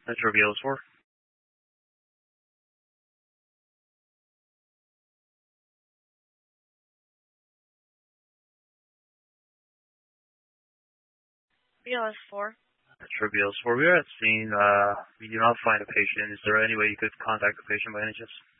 Metro BLS 4. BLS 4. Metro BLS 4. We are at scene. We do not find a patient. Is there any way you could contact the patient by any chance?